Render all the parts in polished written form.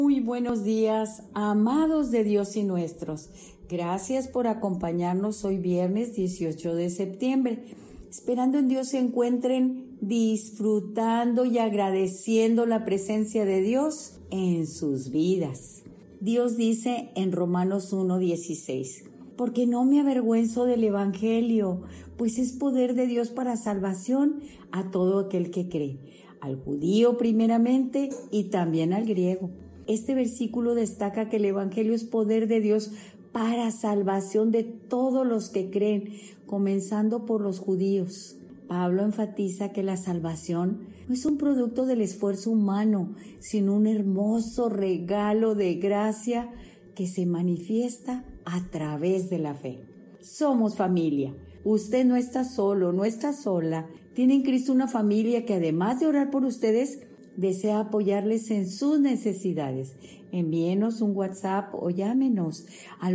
Muy buenos días, amados de Dios y nuestros. Gracias por acompañarnos hoy viernes 18 de septiembre. Esperando en Dios se encuentren disfrutando y agradeciendo la presencia de Dios en sus vidas. Dios dice en Romanos 1:16, porque no me avergüenzo del Evangelio, pues es poder de Dios para salvación a todo aquel que cree, al judío primeramente y también al griego. Este versículo destaca que el Evangelio es poder de Dios para salvación de todos los que creen, comenzando por los judíos. Pablo enfatiza que la salvación no es un producto del esfuerzo humano, sino un hermoso regalo de gracia que se manifiesta a través de la fe. Somos familia. Usted no está solo, no está sola. Tiene en Cristo una familia que, además de orar por ustedes, desea apoyarles en sus necesidades. Envíenos un WhatsApp o llámenos al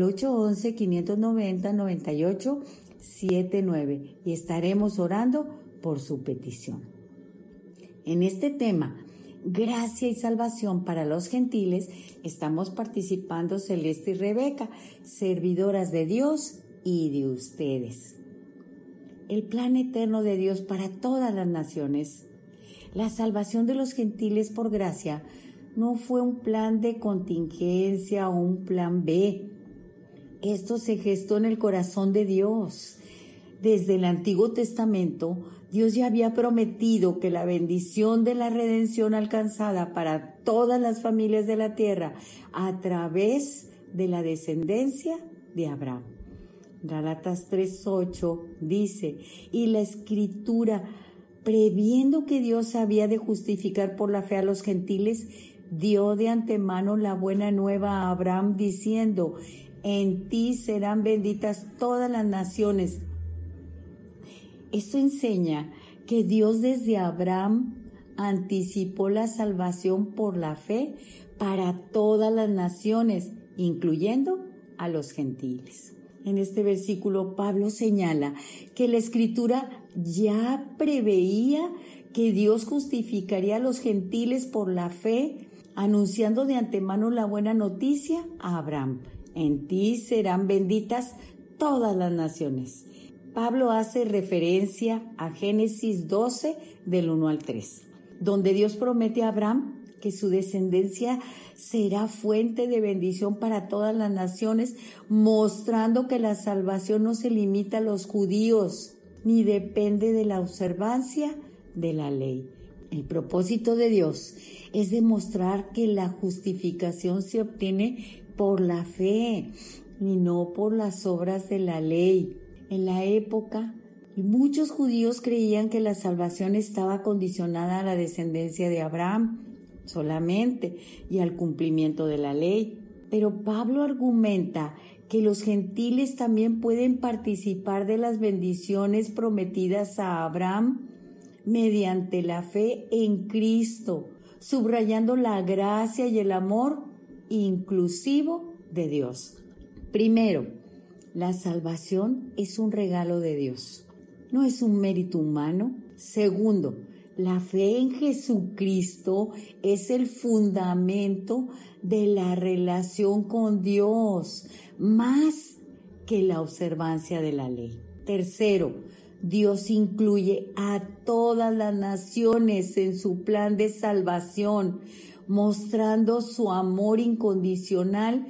811-590-9879 y estaremos orando por su petición. En este tema, gracia y salvación para los gentiles, estamos participando Celeste y Rebeca, servidoras de Dios y de ustedes. El plan eterno de Dios para todas las naciones. La salvación de los gentiles por gracia no fue un plan de contingencia o un plan B. Esto se gestó en el corazón de Dios. Desde el Antiguo Testamento, Dios ya había prometido que la bendición de la redención alcanzada para todas las familias de la tierra a través de la descendencia de Abraham. Gálatas 3:8 dice, y la Escritura, previendo que Dios había de justificar por la fe a los gentiles, dio de antemano la buena nueva a Abraham, diciendo, en ti serán benditas todas las naciones. Esto enseña que Dios desde Abraham anticipó la salvación por la fe para todas las naciones, incluyendo a los gentiles. En este versículo, Pablo señala que la Escritura ya preveía que Dios justificaría a los gentiles por la fe, anunciando de antemano la buena noticia a Abraham. En ti serán benditas todas las naciones. Pablo hace referencia a Génesis 12, del 1 al 3, donde Dios promete a Abraham que su descendencia será fuente de bendición para todas las naciones, mostrando que la salvación no se limita a los judíos, ni depende de la observancia de la ley. El propósito de Dios es demostrar que la justificación se obtiene por la fe y no por las obras de la ley. En la época, muchos judíos creían que la salvación estaba condicionada a la descendencia de Abraham solamente y al cumplimiento de la ley. Pero Pablo argumenta que los gentiles también pueden participar de las bendiciones prometidas a Abraham mediante la fe en Cristo, subrayando la gracia y el amor inclusivo de Dios. Primero, la salvación es un regalo de Dios, no es un mérito humano. Segundo, la fe en Jesucristo es el fundamento de la relación con Dios, más que la observancia de la ley. Tercero, Dios incluye a todas las naciones en su plan de salvación, mostrando su amor incondicional,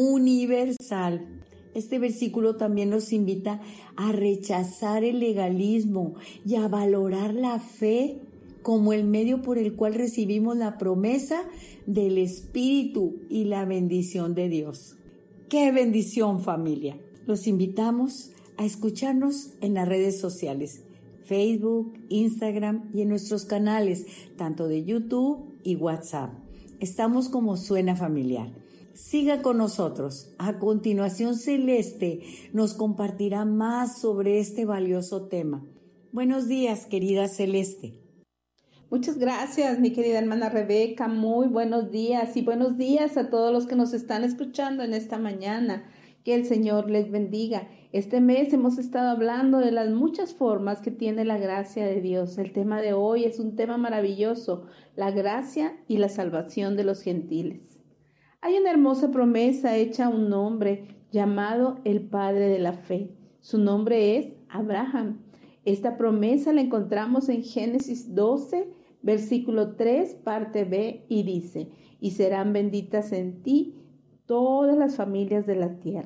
universal. Este versículo también nos invita a rechazar el legalismo y a valorar la fe como el medio por el cual recibimos la promesa del Espíritu y la bendición de Dios. ¡Qué bendición, familia! Los invitamos a escucharnos en las redes sociales, Facebook, Instagram y en nuestros canales, tanto de YouTube y WhatsApp. Estamos como Suena Familiar. Siga con nosotros. A continuación, Celeste nos compartirá más sobre este valioso tema. Buenos días, querida Celeste. Muchas gracias, mi querida hermana Rebeca. Muy buenos días y buenos días a todos los que nos están escuchando en esta mañana. Que el Señor les bendiga. Este mes hemos estado hablando de las muchas formas que tiene la gracia de Dios. El tema de hoy es un tema maravilloso, la gracia y la salvación de los gentiles. Hay una hermosa promesa hecha a un hombre llamado el Padre de la Fe. Su nombre es Abraham. Esta promesa la encontramos en Génesis 12, versículo 3, parte B, y dice: y serán benditas en ti todas las familias de la tierra.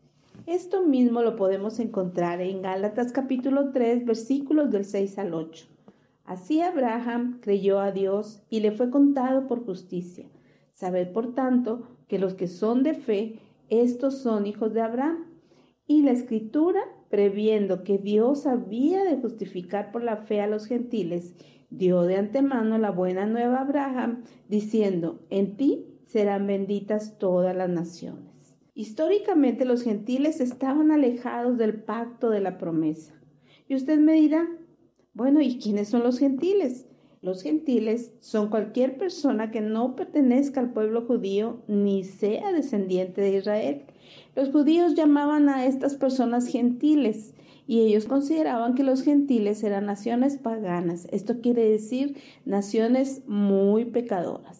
Esto mismo lo podemos encontrar en Gálatas capítulo 3, versículos del 6 al 8. Así Abraham creyó a Dios y le fue contado por justicia. Sabed, por tanto, que los que son de fe, estos son hijos de Abraham. Y la Escritura, previendo que Dios había de justificar por la fe a los gentiles, dio de antemano la buena nueva a Abraham, diciendo: en ti serán benditas todas las naciones. Históricamente los gentiles estaban alejados del pacto de la promesa. Y usted me dirá: bueno, ¿y quiénes son los gentiles? Los gentiles son cualquier persona que no pertenezca al pueblo judío ni sea descendiente de Israel. Los judíos llamaban a estas personas gentiles y ellos consideraban que los gentiles eran naciones paganas. Esto quiere decir naciones muy pecadoras.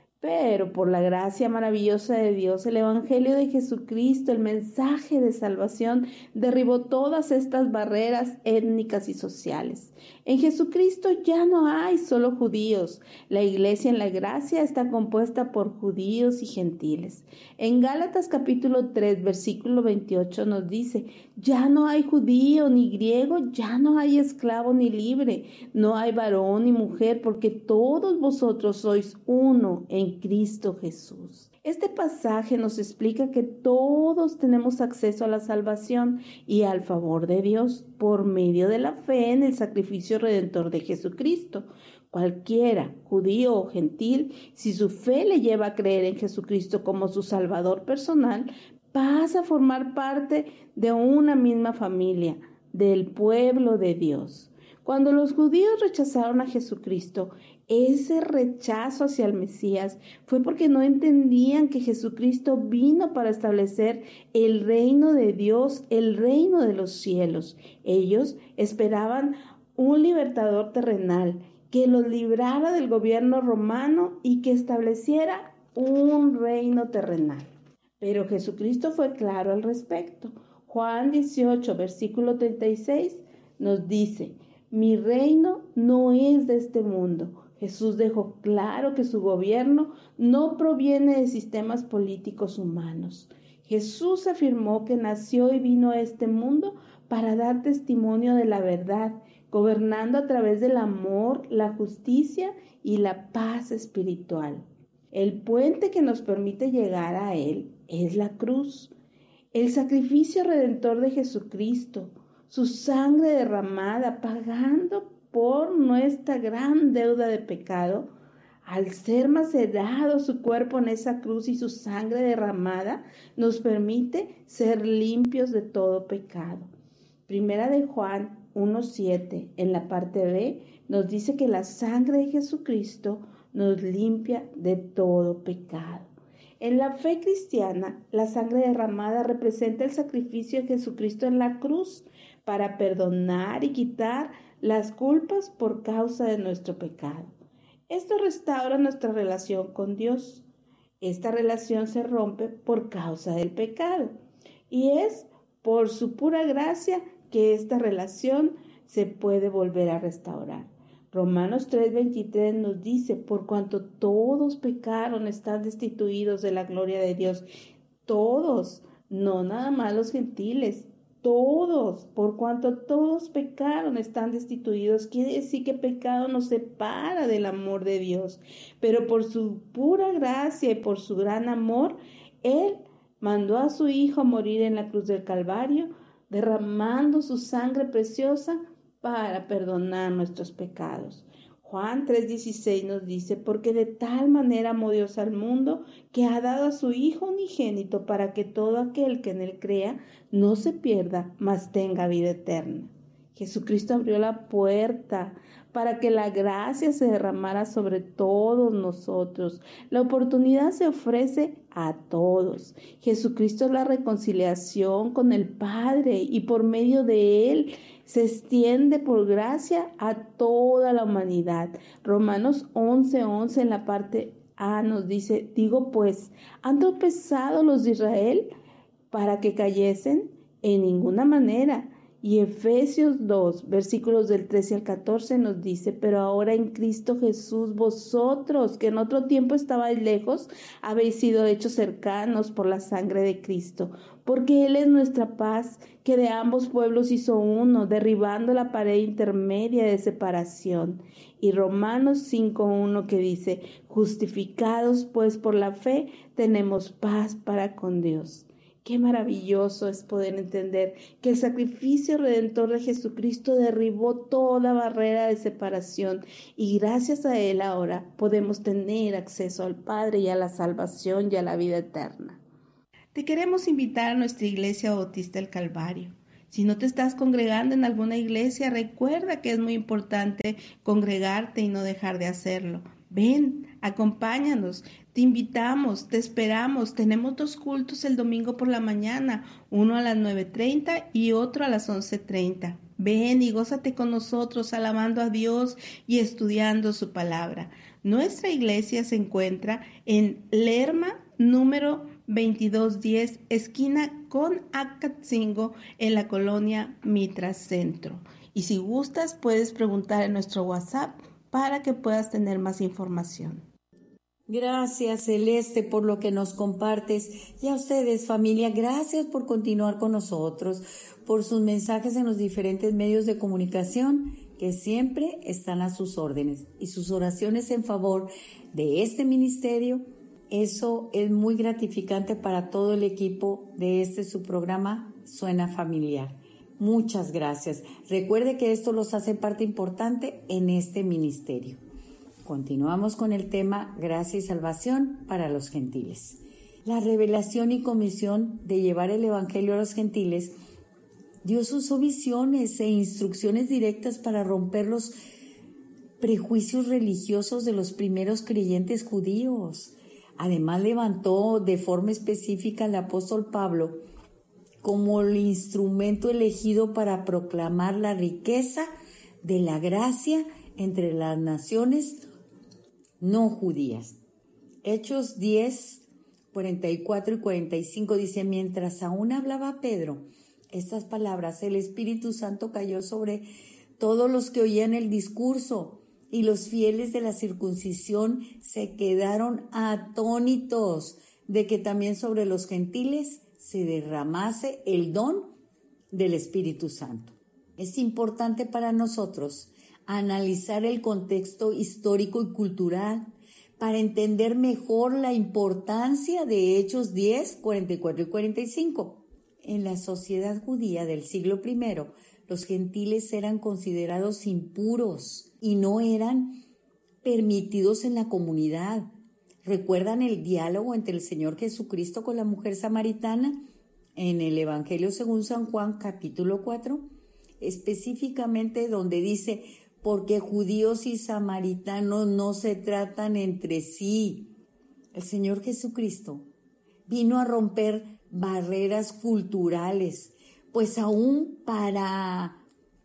Pero por la gracia maravillosa de Dios, el Evangelio de Jesucristo, el mensaje de salvación, derribó todas estas barreras étnicas y sociales. En Jesucristo ya no hay solo judíos. La iglesia en la gracia está compuesta por judíos y gentiles. En Gálatas capítulo 3, versículo 28 nos dice: ya no hay judío ni griego, ya no hay esclavo ni libre, no hay varón ni mujer, porque todos vosotros sois uno en Cristo Jesús. Este pasaje nos explica que todos tenemos acceso a la salvación y al favor de Dios por medio de la fe en el sacrificio redentor de Jesucristo. Cualquiera, judío o gentil, si su fe le lleva a creer en Jesucristo como su Salvador personal, pasa a formar parte de una misma familia, del pueblo de Dios. Cuando los judíos rechazaron a Jesucristo, ese rechazo hacia el Mesías fue porque no entendían que Jesucristo vino para establecer el reino de Dios, el reino de los cielos. Ellos esperaban un libertador terrenal que los librara del gobierno romano y que estableciera un reino terrenal. Pero Jesucristo fue claro al respecto. Juan 18, versículo 36 nos dice: mi reino no es de este mundo. Jesús dejó claro que su gobierno no proviene de sistemas políticos humanos. Jesús afirmó que nació y vino a este mundo para dar testimonio de la verdad, gobernando a través del amor, la justicia y la paz espiritual. El puente que nos permite llegar a Él es la cruz, el sacrificio redentor de Jesucristo, su sangre derramada, pagando por nuestra gran deuda de pecado. Al ser macerado su cuerpo en esa cruz y su sangre derramada, nos permite ser limpios de todo pecado. Primera de Juan 1:7, en la parte B, nos dice que la sangre de Jesucristo nos limpia de todo pecado. En la fe cristiana, la sangre derramada representa el sacrificio de Jesucristo en la cruz para perdonar y quitar las culpas por causa de nuestro pecado. Esto restaura nuestra relación con Dios. Esta relación se rompe por causa del pecado y es por su pura gracia que esta relación se puede volver a restaurar. Romanos 3:23 nos dice: por cuanto todos pecaron, están destituidos de la gloria de Dios. Todos, no nada más los gentiles, todos, por cuanto todos pecaron, están destituidos. Quiere decir que pecado nos separa del amor de Dios, pero por su pura gracia y por su gran amor, Él mandó a su Hijo a morir en la cruz del Calvario, derramando su sangre preciosa para perdonar nuestros pecados. Juan 3:16 nos dice: porque de tal manera amó Dios al mundo, que ha dado a su Hijo unigénito, para que todo aquel que en Él crea no se pierda, mas tenga vida eterna. Jesucristo abrió la puerta para que la gracia se derramara sobre todos nosotros. La oportunidad se ofrece a todos. Jesucristo es la reconciliación con el Padre y por medio de Él se extiende por gracia a toda la humanidad. Romanos 11:11 en la parte Nos dice, digo pues, ¿han tropezado los de Israel para que cayesen? En ninguna manera. Y Efesios 2, versículos del 13 al 14 nos dice, pero ahora en Cristo Jesús, vosotros que en otro tiempo estabais lejos, habéis sido hechos cercanos por la sangre de Cristo, porque Él es nuestra paz, que de ambos pueblos hizo uno, derribando la pared intermedia de separación. Y Romanos 5:1 que dice, justificados pues por la fe, tenemos paz para con Dios. Qué maravilloso es poder entender que el sacrificio redentor de Jesucristo derribó toda barrera de separación y gracias a Él ahora podemos tener acceso al Padre y a la salvación y a la vida eterna. Te queremos invitar a nuestra Iglesia Bautista del Calvario. Si no te estás congregando en alguna iglesia, recuerda que es muy importante congregarte y no dejar de hacerlo. Ven, acompáñanos, te invitamos, te esperamos. Tenemos 2 cultos el domingo por la mañana, uno a las 9:30 y otro a las 11:30. Ven y gózate con nosotros alabando a Dios y estudiando su palabra. Nuestra iglesia se encuentra en Lerma, número 2210, esquina con Acatzingo, en la colonia Mitra Centro. Y si gustas, puedes preguntar en nuestro WhatsApp para que puedas tener más información. Gracias, Celeste, por lo que nos compartes. Y a ustedes, familia, gracias por continuar con nosotros, por sus mensajes en los diferentes medios de comunicación que siempre están a sus órdenes y sus oraciones en favor de este ministerio. Eso es muy gratificante para todo el equipo de su programa Suena Familiar. Muchas gracias. Recuerde que esto los hace parte importante en este ministerio. Continuamos con el tema Gracia y Salvación para los Gentiles. La revelación y comisión de llevar el Evangelio a los Gentiles. Dios usó visiones e instrucciones directas para romper los prejuicios religiosos de los primeros creyentes judíos. Además, levantó de forma específica al apóstol Pablo como el instrumento elegido para proclamar la riqueza de la gracia entre las naciones no judías. Hechos 10, 44 y 45 dice, mientras aún hablaba Pedro estas palabras, el Espíritu Santo cayó sobre todos los que oían el discurso, y los fieles de la circuncisión se quedaron atónitos de que también sobre los gentiles se derramase el don del Espíritu Santo. Es importante para nosotros analizar el contexto histórico y cultural para entender mejor la importancia de Hechos 10, 44 y 45. En la sociedad judía del siglo I, los gentiles eran considerados impuros y no eran permitidos en la comunidad. ¿Recuerdan el diálogo entre el Señor Jesucristo con la mujer samaritana en el Evangelio según San Juan, capítulo 4? Específicamente donde dice, porque judíos y samaritanos no se tratan entre sí. El Señor Jesucristo vino a romper barreras culturales, pues aún para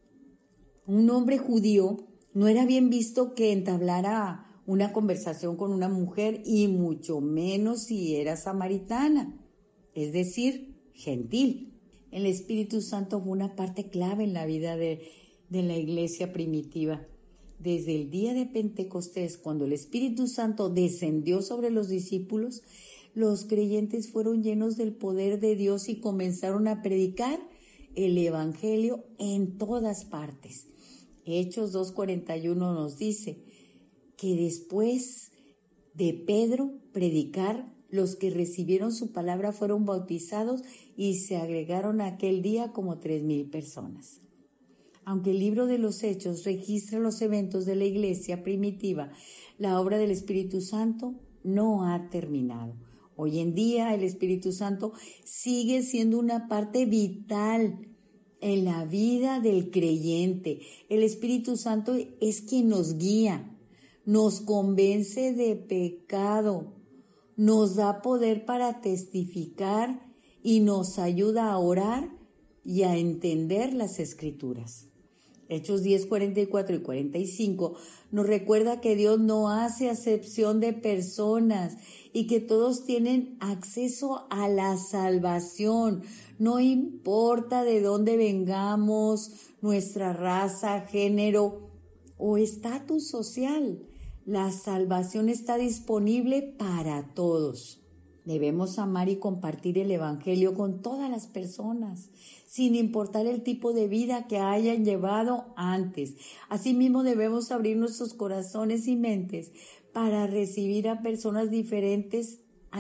un hombre judío no era bien visto que entablara una conversación con una mujer y mucho menos si era samaritana, es decir, gentil. El Espíritu Santo fue una parte clave en la vida de la iglesia primitiva. Desde el día de Pentecostés, cuando el Espíritu Santo descendió sobre los discípulos, los creyentes fueron llenos del poder de Dios y comenzaron a predicar el Evangelio en todas partes. Hechos 2:41 nos dice que después de Pedro predicar, los que recibieron su palabra fueron bautizados y se agregaron aquel día como 3,000 personas. Aunque el libro de los Hechos registra los eventos de la iglesia primitiva, la obra del Espíritu Santo no ha terminado. Hoy en día el Espíritu Santo sigue siendo una parte vital en la vida del creyente. El Espíritu Santo es quien nos guía, nos convence de pecado, nos da poder para testificar y nos ayuda a orar y a entender las Escrituras. Hechos 10, 44 y 45 nos recuerda que Dios no hace acepción de personas y que todos tienen acceso a la salvación. No importa de dónde vengamos, nuestra raza, género o estatus social. La salvación está disponible para todos. Debemos amar y compartir el Evangelio con todas las personas, sin importar el tipo de vida que hayan llevado antes. Asimismo, debemos abrir nuestros corazones y mentes para recibir a personas diferentes a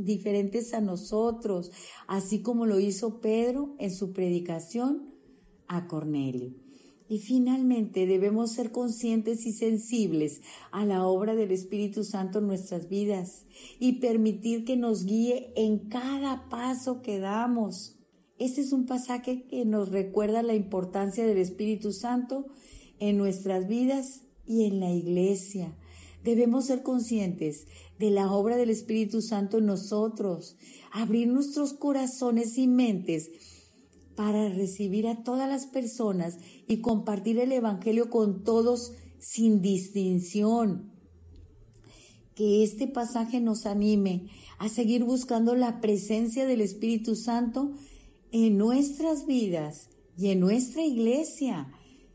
nosotros, así como lo hizo Pedro en su predicación a Cornelio. Y finalmente debemos ser conscientes y sensibles a la obra del Espíritu Santo en nuestras vidas y permitir que nos guíe en cada paso que damos. Este es un pasaje que nos recuerda la importancia del Espíritu Santo en nuestras vidas y en la iglesia. Debemos ser conscientes de la obra del Espíritu Santo en nosotros, abrir nuestros corazones y mentes para recibir a todas las personas y compartir el Evangelio con todos sin distinción. Que este pasaje nos anime a seguir buscando la presencia del Espíritu Santo en nuestras vidas y en nuestra iglesia.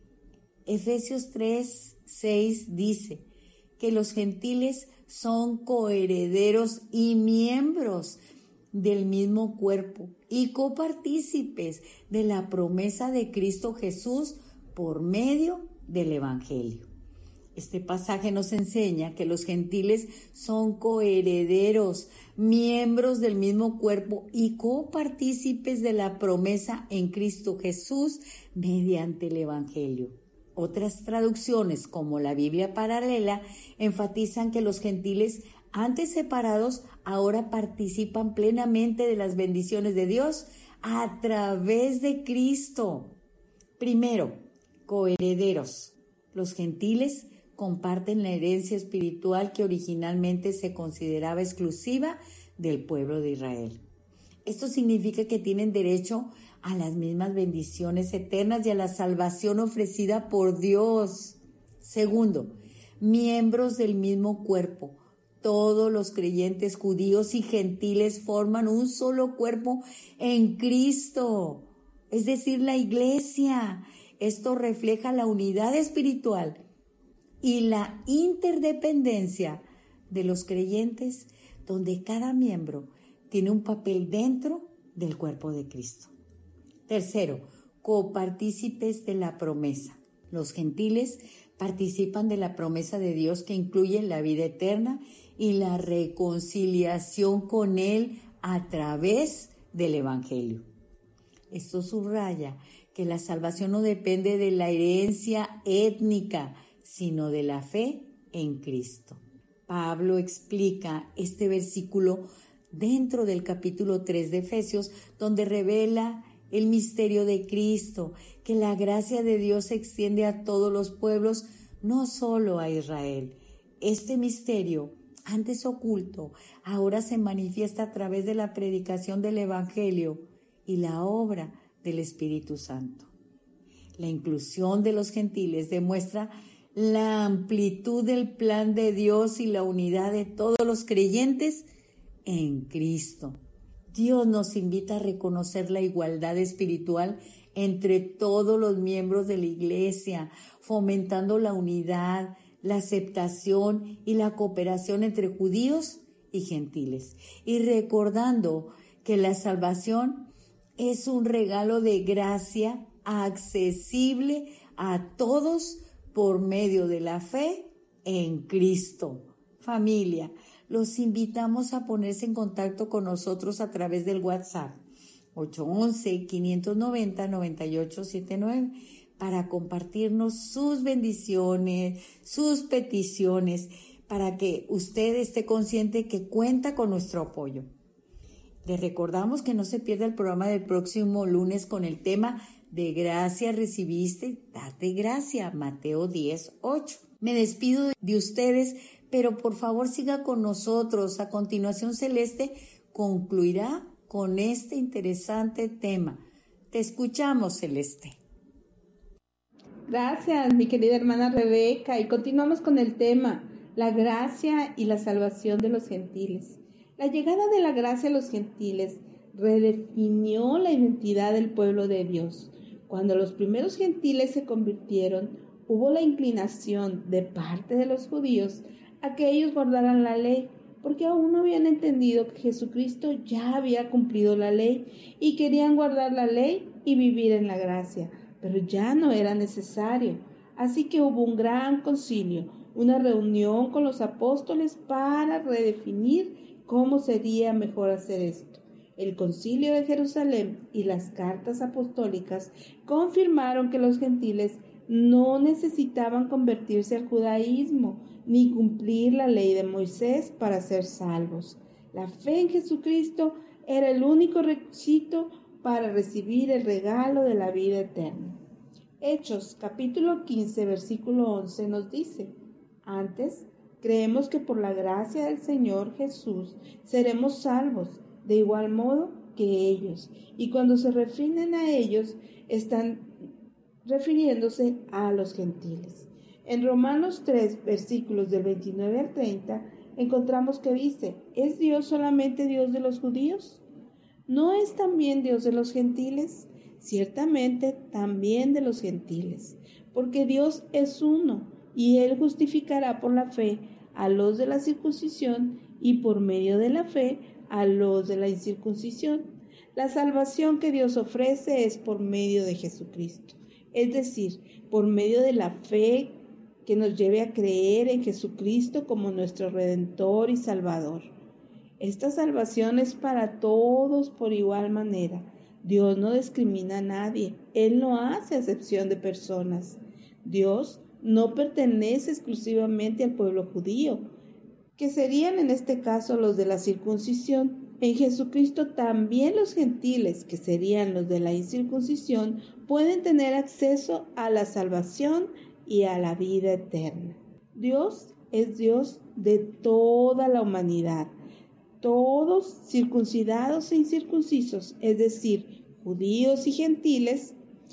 Efesios 3, 6 dice que los gentiles son coherederos y miembros del mismo cuerpo y copartícipes de la promesa de Cristo Jesús por medio del Evangelio. Este pasaje nos enseña que los gentiles son coherederos, miembros del mismo cuerpo y copartícipes de la promesa en Cristo Jesús mediante el Evangelio. Otras traducciones, como la Biblia paralela, enfatizan que los gentiles antes separados, ahora participan plenamente de las bendiciones de Dios a través de Cristo. Primero, coherederos. Los gentiles comparten la herencia espiritual que originalmente se consideraba exclusiva del pueblo de Israel. Esto significa que tienen derecho a las mismas bendiciones eternas y a la salvación ofrecida por Dios. Segundo, miembros del mismo cuerpo. Todos los creyentes judíos y gentiles forman un solo cuerpo en Cristo, es decir, la iglesia. Esto refleja la unidad espiritual y la interdependencia de los creyentes, donde cada miembro tiene un papel dentro del cuerpo de Cristo. Tercero, copartícipes de la promesa. Los gentiles participan de la promesa de Dios que incluye la vida eterna y la reconciliación con Él a través del Evangelio. Esto subraya que la salvación no depende de la herencia étnica, sino de la fe en Cristo. Pablo explica este versículo dentro del capítulo 3 de Efesios, donde revela el misterio de Cristo, que la gracia de Dios se extiende a todos los pueblos, no solo a Israel. Este misterio, antes oculto, ahora se manifiesta a través de la predicación del Evangelio y la obra del Espíritu Santo. La inclusión de los gentiles demuestra la amplitud del plan de Dios y la unidad de todos los creyentes en Cristo. Dios nos invita a reconocer la igualdad espiritual entre todos los miembros de la iglesia, fomentando la unidad, la aceptación y la cooperación entre judíos y gentiles, y recordando que la salvación es un regalo de gracia accesible a todos por medio de la fe en Cristo. Familia, los invitamos a ponerse en contacto con nosotros a través del WhatsApp 811-590-9879 para compartirnos sus bendiciones, sus peticiones, para que usted esté consciente que cuenta con nuestro apoyo. Les recordamos que no se pierda el programa del próximo lunes con el tema de gracia recibiste, date gracia, Mateo 10:8. Me despido de ustedes, pero por favor siga con nosotros. A continuación, Celeste concluirá con este interesante tema. Te escuchamos, Celeste. Gracias, mi querida hermana Rebeca. Y continuamos con el tema, la gracia y la salvación de los gentiles. La llegada de la gracia a los gentiles redefinió la identidad del pueblo de Dios. Cuando los primeros gentiles se convirtieron, hubo la inclinación de parte de los judíos a que ellos guardaran la ley, porque aún no habían entendido que Jesucristo ya había cumplido la ley y querían guardar la ley y vivir en la gracia. Pero ya no era necesario. Así que hubo un gran concilio, una reunión con los apóstoles para redefinir cómo sería mejor hacer esto. El concilio de Jerusalén y las cartas apostólicas confirmaron que los gentiles no necesitaban convertirse al judaísmo ni cumplir la ley de Moisés para ser salvos. La fe en Jesucristo era el único requisito para recibir el regalo de la vida eterna. Hechos capítulo 15 versículo 11 nos dice: antes creemos que por la gracia del Señor Jesús seremos salvos, de igual modo que ellos. Y cuando se refieren a ellos, están refiriéndose a los gentiles. En Romanos 3 versículos del 29 al 30 encontramos que dice: ¿es Dios solamente Dios de los judíos? ¿No es también Dios de los gentiles? Ciertamente también de los gentiles, porque Dios es uno, y Él justificará por la fe a los de la circuncisión y por medio de la fe a los de la incircuncisión. La salvación que Dios ofrece es por medio de Jesucristo, es decir, por medio de la fe que nos lleve a creer en Jesucristo como nuestro Redentor y Salvador. Esta salvación es para todos por igual manera. Dios no discrimina a nadie. Él no hace acepción de personas. Dios no pertenece exclusivamente al pueblo judío, que serían en este caso los de la circuncisión. En Jesucristo también los gentiles, que serían los de la incircuncisión, pueden tener acceso a la salvación y a la vida eterna. Dios es Dios de toda la humanidad. Todos, circuncidados e incircuncisos, es decir, judíos y gentiles,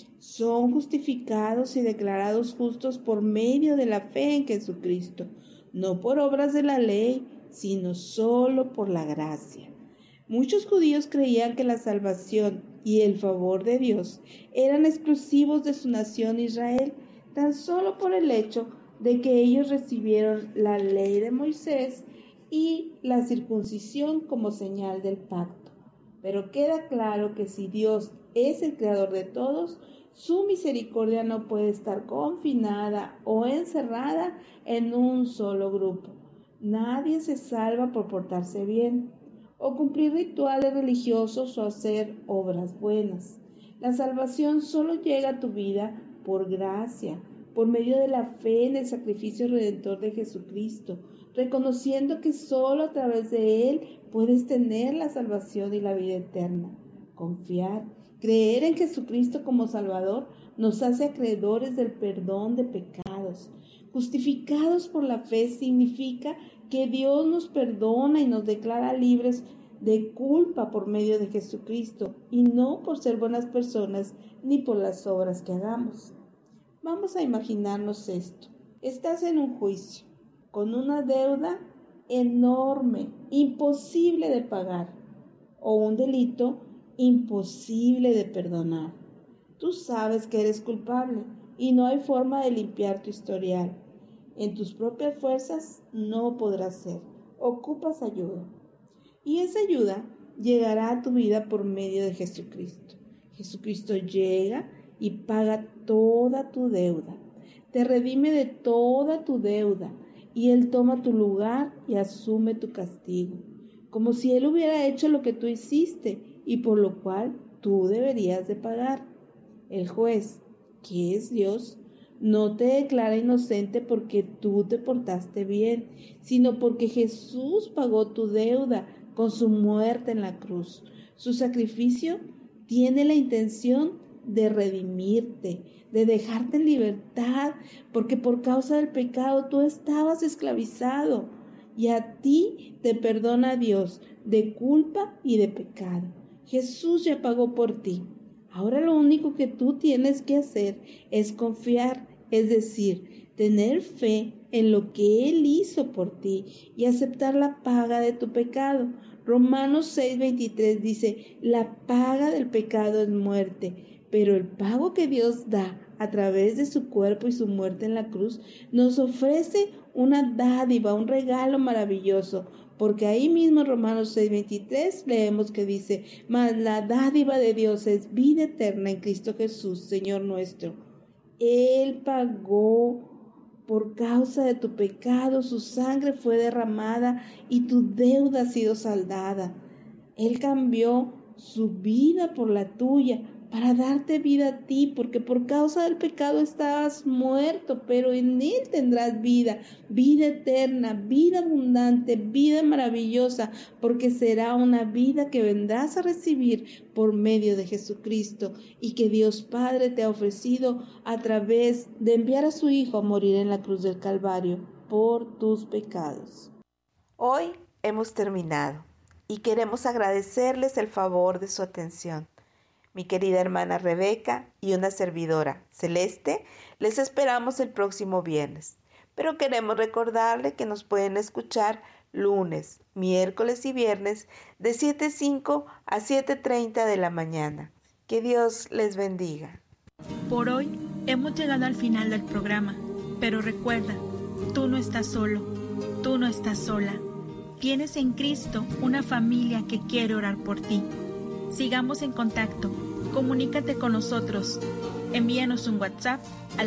son justificados y declarados justos por medio de la fe en Jesucristo, no por obras de la ley, sino solo por la gracia. Muchos judíos creían que la salvación y el favor de Dios eran exclusivos de su nación Israel, tan solo por el hecho de que ellos recibieron la ley de Moisés y la circuncisión como señal del pacto. Pero queda claro que si Dios es el creador de todos, su misericordia no puede estar confinada o encerrada en un solo grupo. Nadie se salva por portarse bien, o cumplir rituales religiosos o hacer obras buenas. La salvación solo llega a tu vida por gracia, por medio de la fe en el sacrificio redentor de Jesucristo, reconociendo que solo a través de Él puedes tener la salvación y la vida eterna. Confiar, creer en Jesucristo como Salvador nos hace acreedores del perdón de pecados. Justificados por la fe significa que Dios nos perdona y nos declara libres de culpa por medio de Jesucristo, y no por ser buenas personas ni por las obras que hagamos. Vamos a imaginarnos esto. Estás en un juicio con una deuda enorme, imposible de pagar, o un delito imposible de perdonar. Tú sabes que eres culpable y no hay forma de limpiar tu historial. En tus propias fuerzas no podrás ser. Ocupas ayuda. Y esa ayuda llegará a tu vida por medio de Jesucristo. Jesucristo llega y paga toda tu deuda. Te redime de toda tu deuda y Él toma tu lugar y asume tu castigo, como si Él hubiera hecho lo que tú hiciste y por lo cual tú deberías de pagar. El juez, que es Dios, no te declara inocente porque tú te portaste bien, sino porque Jesús pagó tu deuda con su muerte en la cruz. Su sacrificio tiene la intención de redimirte, de dejarte en libertad, porque por causa del pecado tú estabas esclavizado y a ti te perdona Dios de culpa y de pecado. Jesús ya pagó por ti. Ahora lo único que tú tienes que hacer es confiar, es decir, tener fe en lo que Él hizo por ti y aceptar la paga de tu pecado. Romanos 6:23 dice, la paga del pecado es muerte, pero el pago que Dios da a través de su cuerpo y su muerte en la cruz nos ofrece una dádiva, un regalo maravilloso. Porque ahí mismo en Romanos 6:23 leemos que dice, mas la dádiva de Dios es vida eterna en Cristo Jesús, Señor nuestro. Él pagó por causa de tu pecado, su sangre fue derramada y tu deuda ha sido saldada. Él cambió su vida por la tuya para darte vida a ti, porque por causa del pecado estabas muerto, pero en Él tendrás vida, vida eterna, vida abundante, vida maravillosa, porque será una vida que vendrás a recibir por medio de Jesucristo y que Dios Padre te ha ofrecido a través de enviar a su Hijo a morir en la cruz del Calvario por tus pecados. Hoy hemos terminado y queremos agradecerles el favor de su atención. Mi querida hermana Rebeca y una servidora, Celeste, les esperamos el próximo viernes. Pero queremos recordarle que nos pueden escuchar lunes, miércoles y viernes de 7:05 a 7:30 de la mañana. Que Dios les bendiga. Por hoy hemos llegado al final del programa, pero recuerda, tú no estás solo, tú no estás sola. Tienes en Cristo una familia que quiere orar por ti. Sigamos en contacto, comunícate con nosotros. Envíanos un WhatsApp al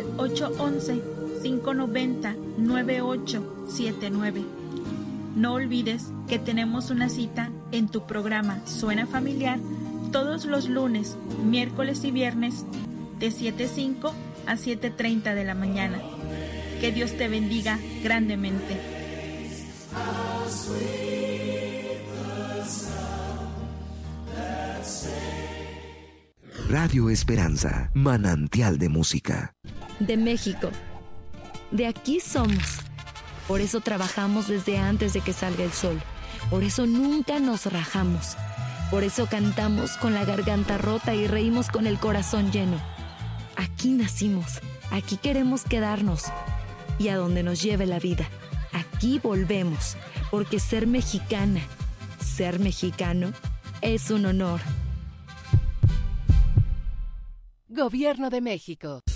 811-590-9879. No olvides que tenemos una cita en tu programa Suena Familiar todos los lunes, miércoles y viernes de 7:05 a 7:30 de la mañana. Que Dios te bendiga grandemente. Radio Esperanza, manantial de música. De México. De aquí somos. Por eso trabajamos desde antes de que salga el sol. Por eso nunca nos rajamos. Por eso cantamos con la garganta rota y reímos con el corazón lleno. Aquí nacimos. Aquí queremos quedarnos. Y a donde nos lleve la vida. Aquí volvemos. Porque ser mexicana, ser mexicano, es un honor. Gobierno de México.